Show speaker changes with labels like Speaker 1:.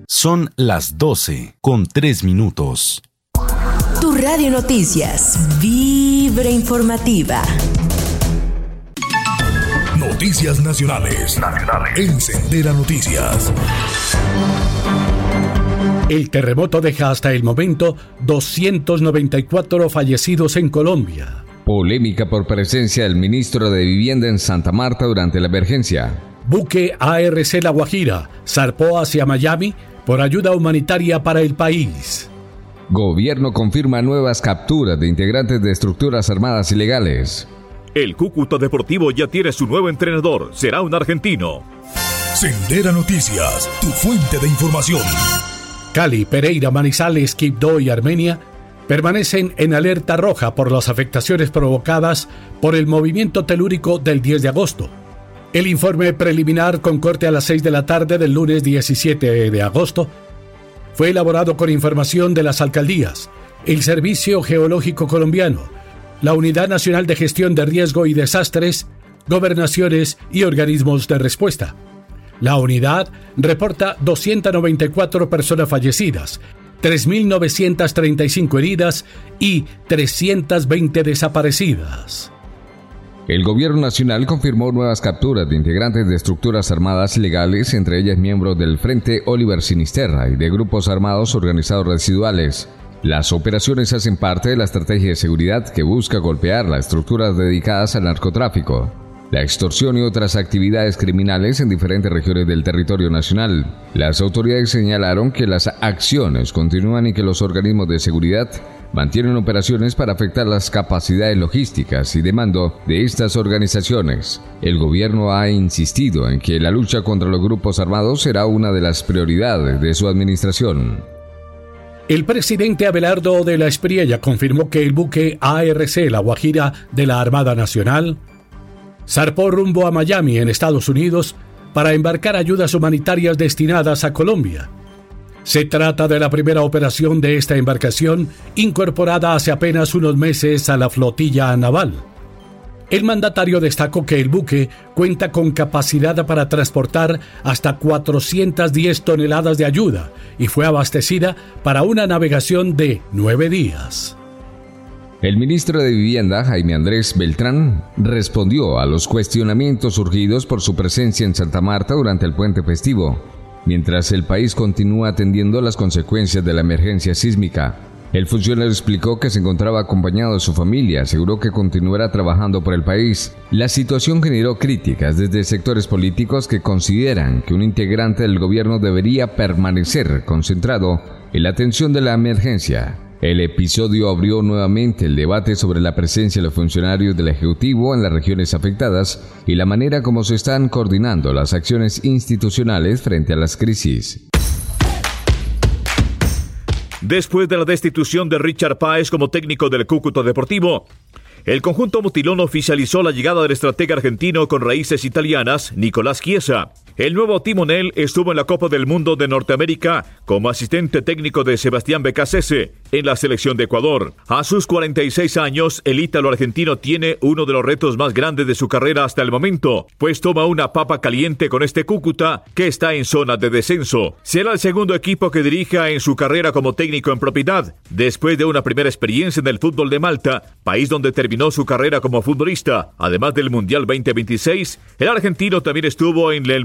Speaker 1: Son las 12:03.
Speaker 2: Tu Radio Noticias, Vibra Informativa.
Speaker 3: Noticias nacionales. En Sendera Noticias.
Speaker 4: El terremoto deja hasta el momento 294 fallecidos en Colombia.
Speaker 5: Polémica por presencia del ministro de Vivienda en Santa Marta durante la emergencia.
Speaker 4: Buque ARC La Guajira zarpó hacia Miami por ayuda humanitaria para el país.
Speaker 5: Gobierno confirma nuevas capturas de integrantes de estructuras armadas ilegales.
Speaker 6: El Cúcuta Deportivo ya tiene su nuevo entrenador, será un argentino.
Speaker 3: Sendera Noticias, tu fuente de información.
Speaker 4: Cali, Pereira, Manizales, Quibdó y Armenia permanecen en alerta roja por las afectaciones provocadas por el movimiento telúrico del 10 de agosto. El informe preliminar con corte a las 6 de la tarde del lunes 17 de agosto fue elaborado con información de las alcaldías, el Servicio Geológico Colombiano, la Unidad Nacional de Gestión de Riesgo y Desastres, gobernaciones y organismos de respuesta. La unidad reporta 294 personas fallecidas, 3.935 heridas y 320 desaparecidas.
Speaker 5: El gobierno nacional confirmó nuevas capturas de integrantes de estructuras armadas ilegales, entre ellas miembros del Frente Oliver Sinisterra y de grupos armados organizados residuales. Las operaciones hacen parte de la estrategia de seguridad que busca golpear las estructuras dedicadas al narcotráfico, la extorsión y otras actividades criminales en diferentes regiones del territorio nacional. Las autoridades señalaron que las acciones continúan y que los organismos de seguridad mantienen operaciones para afectar las capacidades logísticas y de mando de estas organizaciones. El gobierno ha insistido en que la lucha contra los grupos armados será una de las prioridades de su administración.
Speaker 4: El presidente Abelardo de la Espriella confirmó que el buque ARC La Guajira de la Armada Nacional zarpó rumbo a Miami, en Estados Unidos, para embarcar ayudas humanitarias destinadas a Colombia. Se trata de la primera operación de esta embarcación incorporada hace apenas unos meses a la flotilla naval. El mandatario destacó que el buque cuenta con capacidad para transportar hasta 410 toneladas de ayuda y fue abastecida para una navegación de 9 días.
Speaker 5: El ministro de Vivienda, Jaime Andrés Beltrán, respondió a los cuestionamientos surgidos por su presencia en Santa Marta durante el puente festivo, mientras el país continúa atendiendo las consecuencias de la emergencia sísmica. El funcionario explicó que se encontraba acompañado de su familia, aseguró que continuará trabajando por el país. La situación generó críticas desde sectores políticos que consideran que un integrante del gobierno debería permanecer concentrado en la atención de la emergencia. El episodio abrió nuevamente el debate sobre la presencia de los funcionarios del Ejecutivo en las regiones afectadas y la manera como se están coordinando las acciones institucionales frente a las crisis.
Speaker 6: Después de la destitución de Richard Páez como técnico del Cúcuta Deportivo, el conjunto mutilón oficializó la llegada del estratega argentino con raíces italianas, Nicolás Chiesa. El nuevo timonel estuvo en la Copa del Mundo de Norteamérica como asistente técnico de Sebastián Becasese en la selección de Ecuador. A sus 46 años, el ítalo-argentino tiene uno de los retos más grandes de su carrera hasta el momento, pues toma una papa caliente con este Cúcuta que está en zona de descenso. Será el segundo equipo que dirija en su carrera como técnico en propiedad, después de una primera experiencia en el fútbol de Malta, país donde terminó su carrera como futbolista. Además del Mundial 2026, el argentino también estuvo en el